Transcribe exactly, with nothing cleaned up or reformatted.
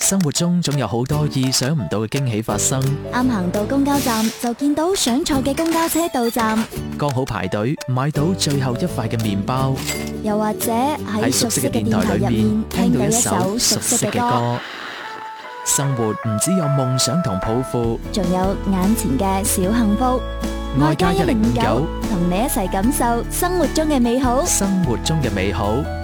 生活中總有好多意想唔到嘅驚喜發生， 啱行到公交站就見到想坐嘅公交車到站， 剛好排隊買到最後一塊嘅麵包， 又或者喺熟悉嘅電台入面聽到一首熟悉嘅歌。 生活唔只有夢想同抱負， 仲有眼前嘅小幸福。 愛加一零五九， 同你一齊感受生活中嘅美好。 生活中嘅美好。